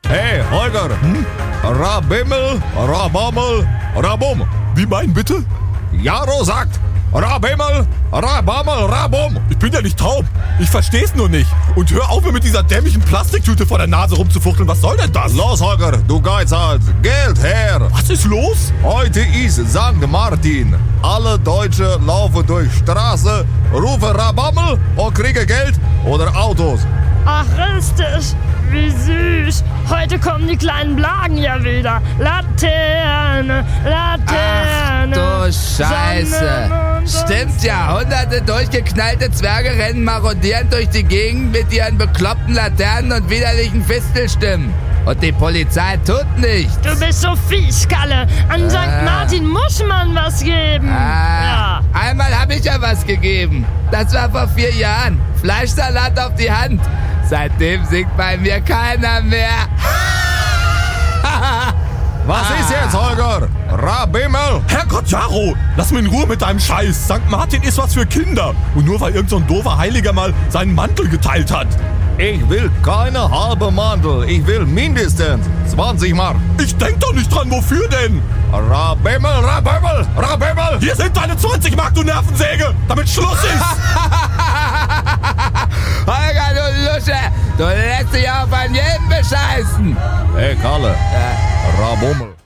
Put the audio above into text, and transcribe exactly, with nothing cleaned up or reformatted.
Hey, Holger. Hm? Rabimmel, Rabammel, Rabum. Wie meinen bitte? Jaro sagt Rabimmel, Rabammel, Rabum. Ich bin ja nicht taub. Ich versteh's nur nicht. Und hör auf, mir mit dieser dämlichen Plastiktüte vor der Nase rumzufuchteln. Was soll denn das? Los, Holger, du Geizhals, Geld her. Was ist los? Heute ist Sankt Martin. Alle Deutsche laufen durch Straße, rufen Rabammel und kriegen Geld oder Autos. Ach, richtig. Wie süß. Heute kommen die kleinen Blagen ja wieder. Laterne, Laterne. Ach du Scheiße. Stimmt ja, hunderte durchgeknallte Zwerge rennen marodierend durch die Gegend mit ihren bekloppten Laternen und widerlichen Fistelstimmen. Und die Polizei tut nichts. Du bist so fies, Kalle. An Ah. Sankt Martin muss man was geben. Ah, Ja. Einmal habe ich ja was gegeben. Das war vor vier Jahren. Fleischsalat auf die Hand. Seitdem singt bei mir keiner mehr. Was ist jetzt, Holger? Rabimmel? Herrgott, Jaro, lass mich in Ruhe mit deinem Scheiß. Sankt Martin ist was für Kinder. Und nur weil irgend so ein doofer Heiliger mal seinen Mantel geteilt hat. Ich will keine halbe Mandel. Ich will mindestens zwanzig Mark. Ich denk doch nicht dran, wofür denn? Rabimmel, Rabimmel, Rabimmel. Hier sind deine zwanzig Mark, du Nervensäge, damit Schluss ist. Holger, du Lusche, du lässt dich auf an jeden bescheißen. Hey, Kalle. Rabummel.